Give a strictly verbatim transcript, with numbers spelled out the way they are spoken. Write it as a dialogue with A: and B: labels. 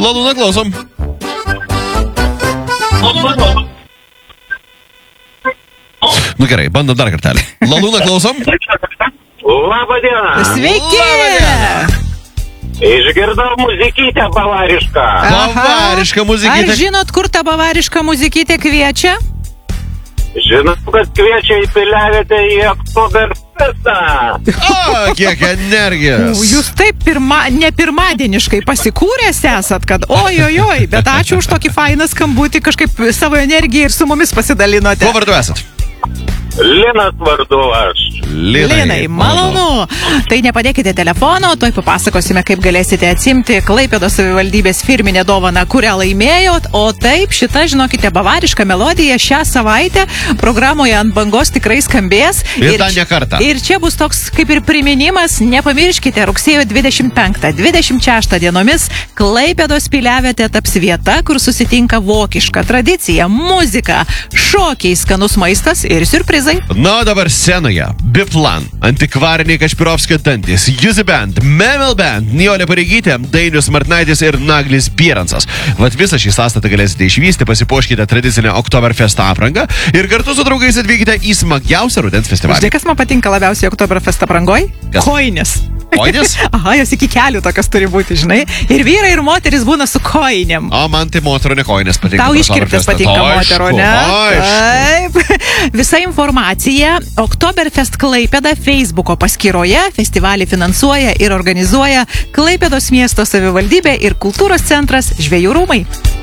A: Lalūna, klausom. Nu gerai, bandom dar kartelį. Lalūna, klausom.
B: Labą dieną.
C: Sveiki!
B: Išgirdau muzikytę bavarišką.
A: Bavariška muzikytė.
C: Ar žinot, kur ta bavariška muzikytė kviečia?
B: Žinau, kad kviečia į Piliavietę į Oktoberfestą.
A: O, kiek energijos.
C: Jūs taip pirma, ne pirmadieniškai pasikūręs esat, kad ojojoj, bet ačiū už tokį fainą skambutį, kažkaip savo energiją ir su mumis pasidalinote.
A: Kuo vardu esat?
B: Linas vardu aš.
A: Linai,
C: Linai, malonu. Tai nepadėkite telefono, tuoj papasakosime, kaip galėsite atsimti Klaipėdos savivaldybės firminę dovaną, kurią laimėjot. O taip, šita, žinokite, bavariška melodija šią savaitę programoje Ant bangos tikrai skambės.
A: Ir tą ne kartą.
C: Ir čia bus toks kaip ir priminimas, nepamirškite, rugsėjo dvidešimt penktą dvidešimt šeštą dienomis Klaipėdos Piliavietė taps vieta, kur susitinka vokiška tradicija, muzika, šokiai, skanus maistas ir siurprizai.
A: Na, dabar scenoje Biplan, Antikvariniai Kašpirovskio dantys, Juzi Band, Memel Band, Nijolė Pareigytė, Dainius Martinaitis ir Naglis Bierancas. Vat visą šį sąstatą galėsite išvysti, pasipuoškite tradicinę Oktoberfesto aprangą ir kartu su draugais atvykite į smagiausią rudens festivalį.
C: Žinai, kas man patinka labiausiai Oktoberfesto aprangoj?
A: Kas?
C: Koinės.
A: Koinės?
C: Aha, jos iki kelių tokios turi būti, žinai. Ir vyrai, ir moteris būna su koinėm.
A: O man tai moterų ne koinės patinka.
C: Tau iškirptis patinka moterų, ne? Taip. Visa informacija Oktoberfest Klaipėda Facebooko paskyroje. Festivalį finansuoja ir organizuoja Klaipėdos miesto savivaldybė ir kultūros centras Žvejų rūmai.